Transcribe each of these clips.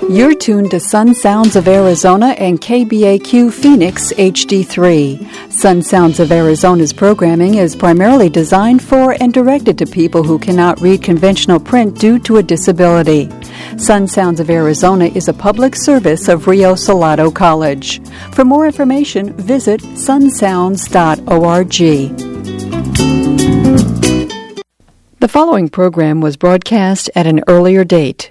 You're tuned to Sun Sounds of Arizona and KBAQ Phoenix HD3. Sun Sounds of Arizona's programming is primarily designed for and directed to people who cannot read conventional print due to a disability. Sun Sounds of Arizona is a public service of Rio Salado College. For more information, visit sunsounds.org. The following program was broadcast at an earlier date.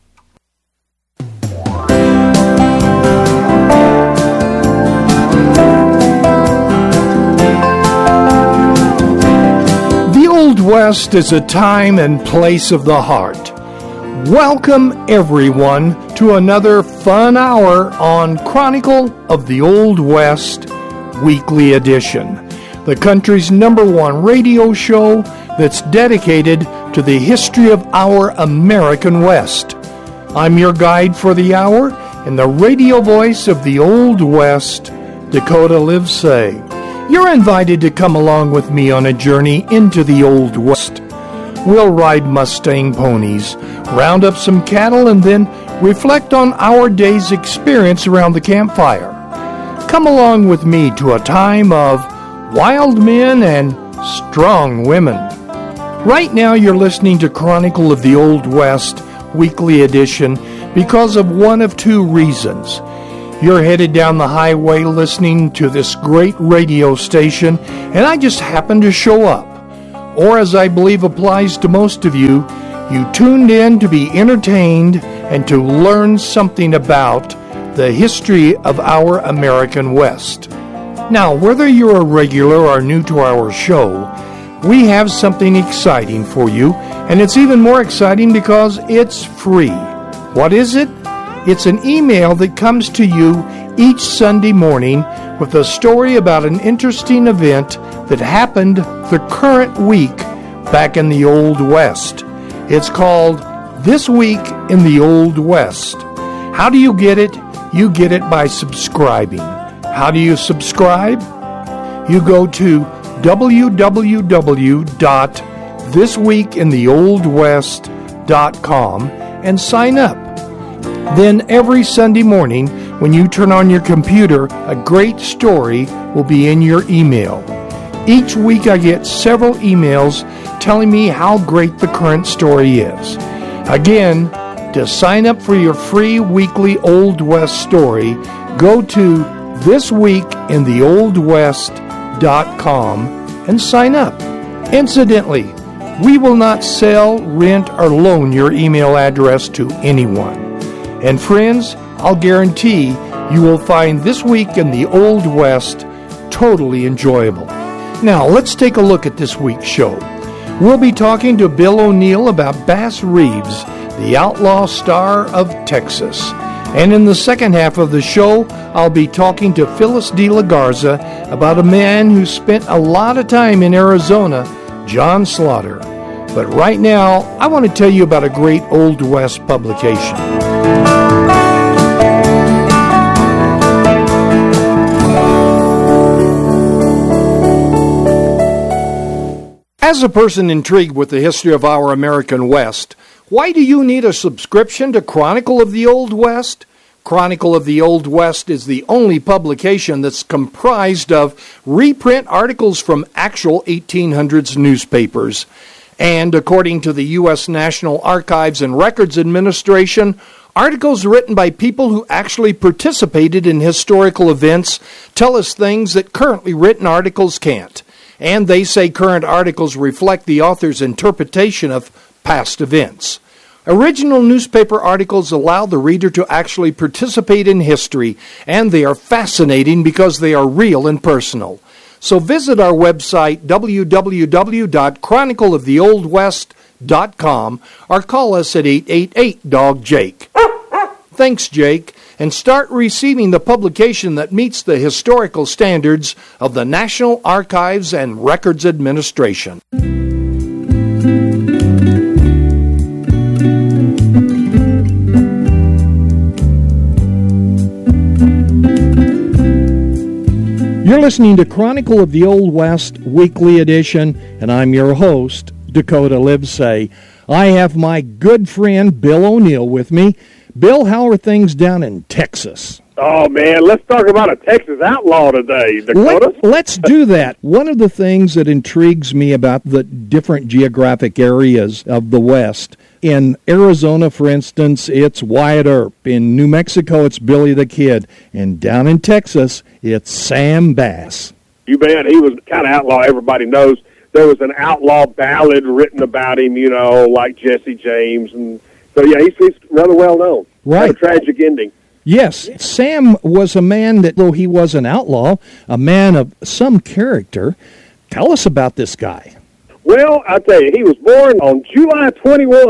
The Old West is a time and place of the heart. Welcome, everyone, to another fun hour on Chronicle of the Old West Weekly Edition, the country's #1 radio show that's dedicated to the history of our American West. I'm your guide for the hour and the radio voice of the Old West, Dakota Livesay. You're invited to come along with me on a journey into the Old West. We'll ride Mustang ponies, round up some cattle, and then reflect on our day's experience around the campfire. Come along with me to a time of wild men and strong women. Right now you're listening to Chronicle of the Old West Weekly Edition because of one of two reasons. You're headed down the highway listening to this great radio station, and I just happened to show up. Or, as I believe applies to most of you, you tuned in to be entertained and to learn something about the history of our American West. Now, whether you're a regular or new to our show, we have something exciting for you, and it's even more exciting because it's free. What is it? It's an email that comes to you each Sunday morning with a story about an interesting event that happened the current week back in the Old West. It's called This Week in the Old West. How do you get it? You get it by subscribing. How do you subscribe? You go to www.thisweekintheoldwest.com and sign up. Then every Sunday morning, when you turn on your computer, a great story will be in your email. Each week I get several emails telling me how great the current story is. Again, to sign up for your free weekly Old West story, go to thisweekintheoldwest.com and sign up. Incidentally, we will not sell, rent, or loan your email address to anyone. And friends, I'll guarantee you will find This Week in the Old West totally enjoyable. Now, let's take a look at this week's show. We'll be talking to Bill O'Neill about Bass Reeves, the outlaw star of Texas. And in the second half of the show, I'll be talking to Phyllis de la Garza about a man who spent a lot of time in Arizona, John Slaughter. But right now, I want to tell you about a great Old West publication. As a person intrigued with the history of our American West, why do you need a subscription to Chronicle of the Old West? Chronicle of the Old West is the only publication that's comprised of reprint articles from actual 1800s newspapers. And according to the U.S. National Archives and Records Administration, articles written by people who actually participated in historical events tell us things that currently written articles can't. And they say current articles reflect the author's interpretation of past events. Original newspaper articles allow the reader to actually participate in history, and they are fascinating because they are real and personal. So visit our website, www.chronicleoftheoldwest.com, or call us at 888-DOG-JAKE. Thanks, Jake, and start receiving the publication that meets the historical standards of the National Archives and Records Administration. You're listening to Chronicle of the Old West Weekly Edition, and I'm your host, Dakota Livesay. I have my good friend Bill O'Neill with me. Bill, how are things down in Texas? Oh, man, let's talk about a Texas outlaw today, Dakota. Let's do that. One of the things that intrigues me about the different geographic areas of the West, in Arizona, for instance, it's Wyatt Earp. In New Mexico, it's Billy the Kid. And down in Texas, it's Sam Bass. You bet. He was the kind of outlaw everybody knows. There was an outlaw ballad written about him, like Jesse James. And so, yeah, he's rather well known. Right. Had a tragic ending. Yes, Sam was a man that, though he was an outlaw, a man of some character. Tell us about this guy. Well, I'll tell you, he was born on July 21,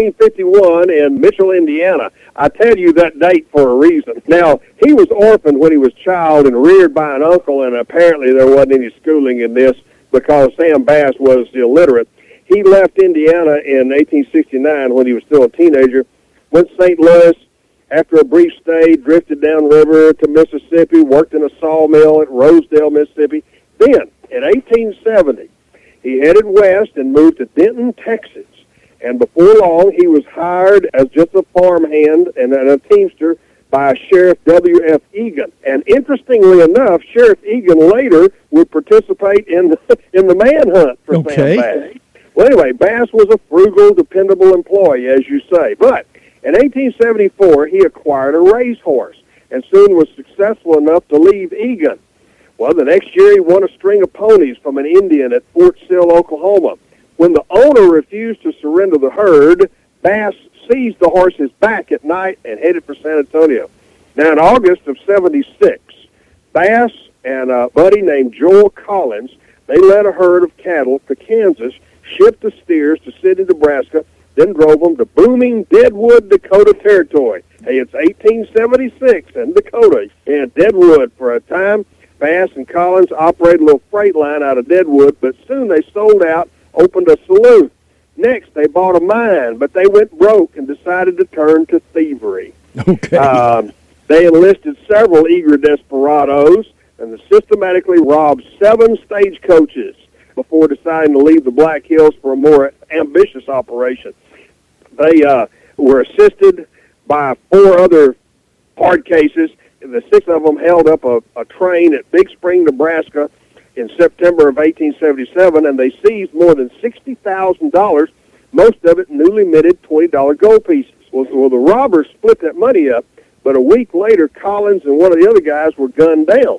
1851 in Mitchell, Indiana. I tell you that date for a reason. Now, he was orphaned when he was a child and reared by an uncle, and apparently there wasn't any schooling in this because Sam Bass was illiterate. He left Indiana in 1869 when he was still a teenager, went to St. Louis. After a brief stay, drifted downriver to Mississippi, worked in a sawmill at Rosedale, Mississippi. Then, in 1870, he headed west and moved to Denton, Texas. And before long, he was hired as just a farmhand and a teamster by Sheriff W.F. Egan. And interestingly enough, Sheriff Egan later would participate in the manhunt for Sam Bass. Well, anyway, Bass was a frugal, dependable employee, as you say. But in 1874, he acquired a racehorse and soon was successful enough to leave Egan. Well, the next year he won a string of ponies from an Indian at Fort Sill, Oklahoma. When the owner refused to surrender the herd, Bass seized the horses back at night and headed for San Antonio. Now, in August of 76, Bass and a buddy named Joel Collins, they led a herd of cattle to Kansas, shipped the steers to Sidney, Nebraska, then drove them to booming Deadwood, Dakota territory. Hey, it's 1876 in Dakota. And Deadwood, for a time, Bass and Collins operated a little freight line out of Deadwood, but soon they sold out, opened a saloon. Next, they bought a mine, but they went broke and decided to turn to thievery. Okay. They enlisted several eager desperados and systematically robbed 7 stagecoaches before deciding to leave the Black Hills for a more ambitious operation. They were assisted by 4 other hard cases. The 6 of them held up a train at Big Spring, Nebraska in September of 1877, and they seized more than $60,000, most of it newly minted $20 gold pieces. Well, the robbers split that money up, but a week later, Collins and one of the other guys were gunned down.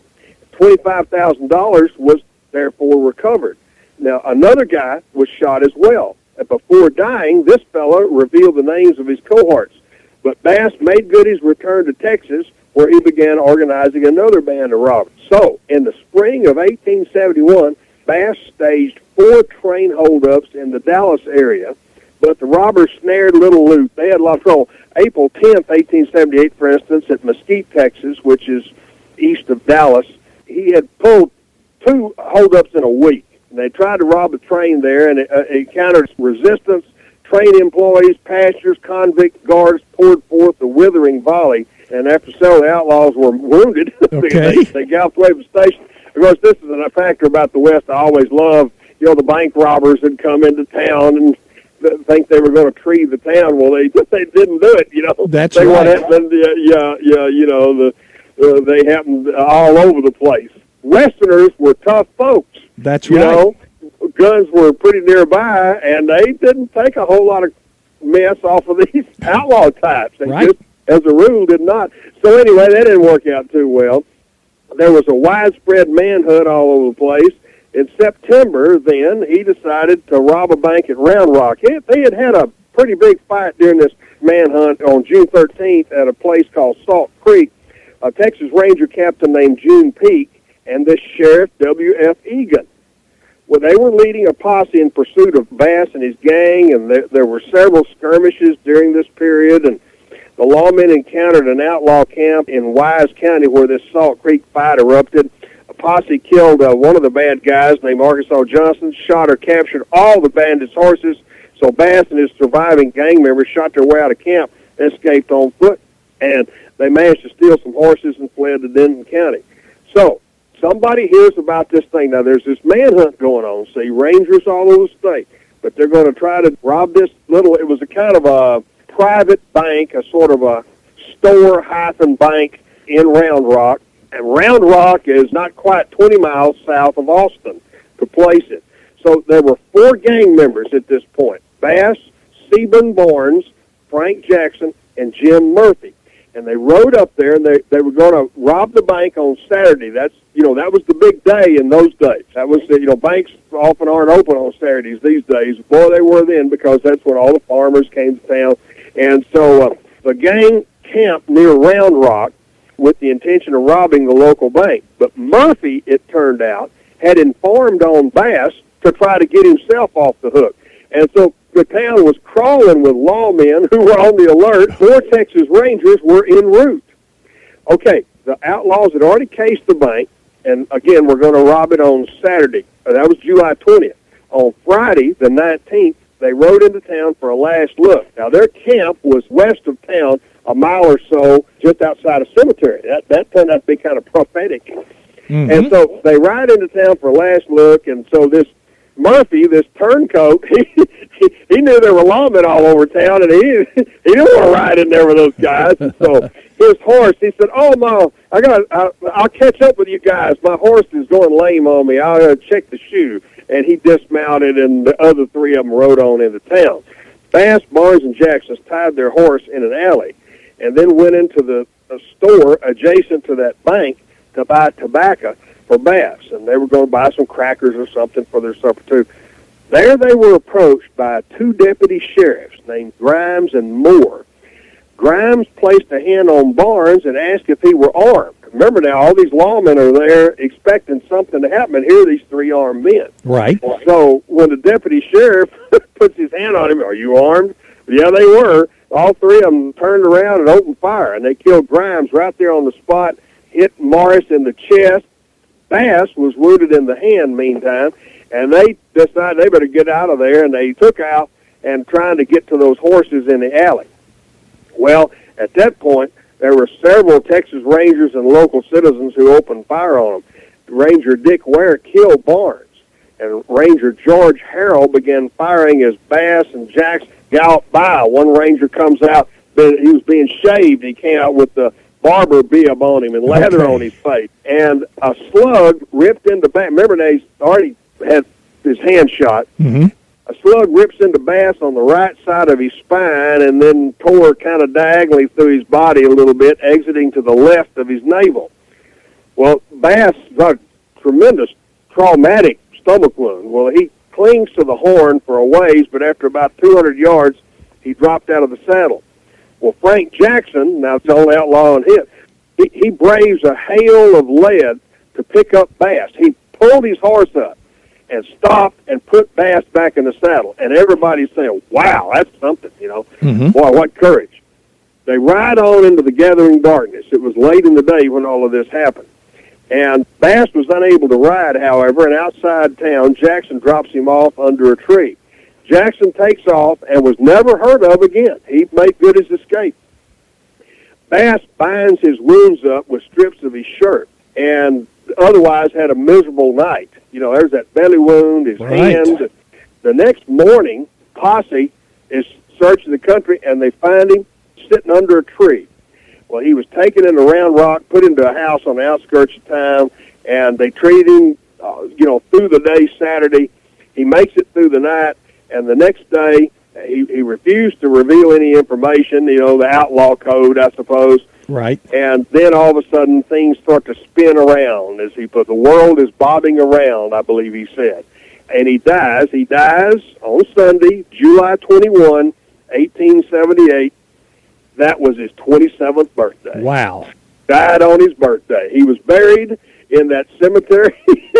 $25,000 was therefore recovered. Now, another guy was shot as well. And before dying, this fellow revealed the names of his cohorts. But Bass made good his return to Texas, where he began organizing another band of robbers. So, in the spring of 1871, Bass staged 4 train holdups in the Dallas area, but the robbers snared little loot. They had a lot of trouble. April 10th, 1878, for instance, at Mesquite, Texas, which is east of Dallas, he had pulled 2 holdups in a week. And they tried to rob a train there, and it encountered resistance. Train employees, passengers, convict guards poured forth a withering volley, and after several outlaws were wounded, they galloped away from the station. Of course, this is a factor about the West I always love. The bank robbers had come into town and think they were going to tree the town. Well, they didn't do it. That's right. What happened? They happened all over the place. Westerners were tough folks. That's right. Guns were pretty nearby, and they didn't take a whole lot of mess off of these outlaw types. They just, as a rule, did not. So anyway, that didn't work out too well. There was a widespread manhunt all over the place. In September, then, he decided to rob a bank at Round Rock. They had a pretty big fight during this manhunt on June 13th at a place called Salt Creek. A Texas Ranger captain named June Peak and this Sheriff W.F. Egan. Well, they were leading a posse in pursuit of Bass and his gang, and there were several skirmishes during this period, and the lawmen encountered an outlaw camp in Wise County where this Salt Creek fight erupted. A posse killed one of the bad guys named Arkansas Johnson, shot or captured all the bandits' horses, so Bass and his surviving gang members shot their way out of camp and escaped on foot, and they managed to steal some horses and fled to Denton County. So, somebody hears about this thing. Now, there's this manhunt going on, see, rangers all over the state, but they're going to try to rob this it was a kind of a private bank, a sort of a Bank in Round Rock. And Round Rock is not quite 20 miles south of Austin, to place it. So there were 4 gang members at this point: Bass, Seaburn Barnes, Frank Jackson, and Jim Murphy. And they rode up there, and they were going to rob the bank on Saturday. That was the big day in those days. That was, banks often aren't open on Saturdays these days. Boy, they were then, because that's when all the farmers came to town. And so the gang camped near Round Rock with the intention of robbing the local bank. But Murphy, it turned out, had informed on Bass to try to get himself off the hook. And so the town was crawling with lawmen who were on the alert. 4 Texas Rangers were en route. Okay, the outlaws had already cased the bank, and again, we're going to rob it on Saturday. That was July 20th. On Friday, the 19th, they rode into town for a last look. Now, their camp was west of town, a mile or so, just outside a cemetery. That turned out to be kind of prophetic. Mm-hmm. And so they ride into town for a last look, and so this Murphy, this turncoat, he knew there were lawmen all over town, and he didn't want to ride in there with those guys. And so his horse, he said, "Oh no, I'll catch up with you guys. My horse is going lame on me. I'll check the shoe." And he dismounted, and the other 3 of them rode on into town. Bass, Barnes, and Jackson tied their horse in an alley, and then went into the store adjacent to that bank to buy tobacco for Bass, and they were going to buy some crackers or something for their supper too. There they were approached by 2 deputy sheriffs named Grimes and Moore. Grimes placed a hand on Barnes and asked if he were armed. Remember now, all these lawmen are there expecting something to happen, and here are these 3 armed men. Right. So when the deputy sheriff puts his hand on him, "Are you armed?" Yeah, they were. All 3 of them turned around and opened fire, and they killed Grimes right there on the spot, hit Morris in the chest. Bass was wounded in the hand meantime, and they decided they better get out of there, and they took out and trying to get to those horses in the alley. Well, at that point, there were several Texas Rangers and local citizens who opened fire on them. Ranger Dick Ware killed Barnes, and Ranger George Harrell began firing as Bass and Jackson galloped by. One ranger comes out, he was being shaved. He came out with the barber bib on him and leather on his face. And a slug ripped into Bass. Remember, they already had his hand shot. Mm-hmm. A slug rips into Bass on the right side of his spine and then tore kind of diagonally through his body a little bit, exiting to the left of his navel. Well, Bass got a tremendous traumatic stomach wound. Well, he clings to the horn for a ways, but after about 200 yards, he dropped out of the saddle. Well, Frank Jackson, now it's the only outlaw on hit, he braves a hail of lead to pick up Bass. He pulled his horse up and stopped and put Bass back in the saddle. And everybody's saying, "Wow, that's something, Mm-hmm. Boy, what courage." They ride on into the gathering darkness. It was late in the day when all of this happened. And Bass was unable to ride, however, and outside town, Jackson drops him off under a tree. Jackson takes off and was never heard of again. He made good his escape. Bass binds his wounds up with strips of his shirt and otherwise had a miserable night. There's that belly wound, his hand. The next morning, posse is searching the country, and they find him sitting under a tree. Well, he was taken into Round Rock, put into a house on the outskirts of town, and they treated him, through the day Saturday. He makes it through the night, and the next day, he refused to reveal any information, the outlaw code, I suppose. Right. And then all of a sudden, things start to spin around, as he put. The world is bobbing around, I believe he said. And he dies. He dies on Sunday, July 21, 1878. That was his 27th birthday. Wow. Died on his birthday. He was buried in that cemetery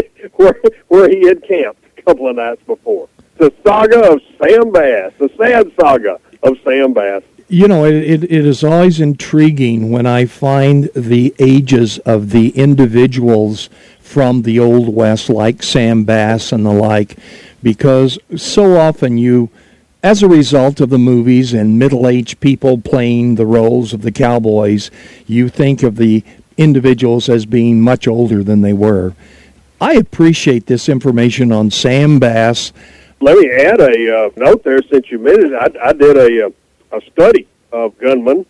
where he had camped a couple of nights before. The saga of Sam Bass, the sad saga of Sam Bass. It is always intriguing when I find the ages of the individuals from the Old West, like Sam Bass and the like, because so often as a result of the movies and middle-aged people playing the roles of the cowboys, you think of the individuals as being much older than they were. I appreciate this information on Sam Bass. Let me add a note there since you mentioned it. I did a study of gunmen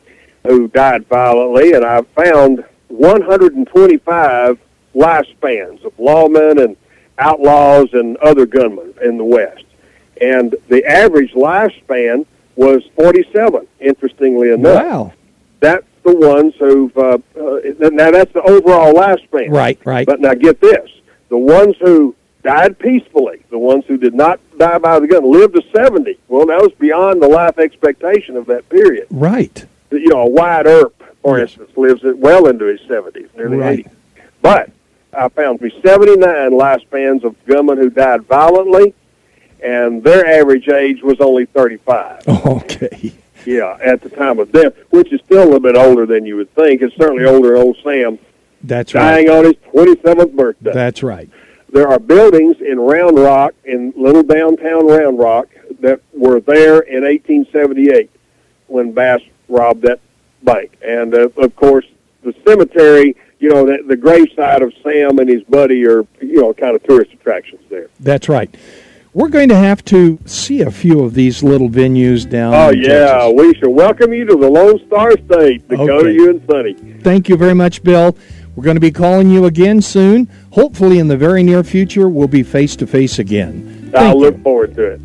who died violently, and I found 125 lifespans of lawmen and outlaws and other gunmen in the West. And the average lifespan was 47, interestingly enough. Wow. That's the ones who've, now that's the overall lifespan. Right. But now get this, the ones who died peacefully, the ones who did not die by the gun, lived to 70. Well, that was beyond the life expectation of that period. Right. You know, a Wyatt Earp, for instance, lives well into his 70s, nearly 80s. But I found 79 lifespans of gunmen who died violently, and their average age was only 35. Okay. Yeah, at the time of death, which is still a little bit older than you would think. It's certainly older than old Sam. That's right. Dying on his 27th birthday. That's right. There are buildings in Round Rock, in little downtown Round Rock, that were there in 1878 when Bass robbed that bank. And, of course, the cemetery, you know, the graveside of Sam and his buddy are, you know, kind of tourist attractions there. That's right. We're going to have to see a few of these little venues down in yeah, Texas. we shall welcome you to the Lone Star State, Dakota, Okay. you and Sonny. Thank you very much, Bill. We're going to be calling you again soon. Hopefully in the very near future, we'll be face-to-face again. I'll look forward to it.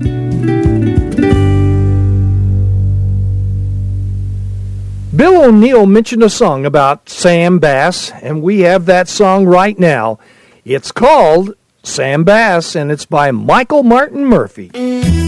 Bill O'Neill mentioned a song about Sam Bass, and we have that song right now. It's called Sam Bass, and it's by Michael Martin Murphey.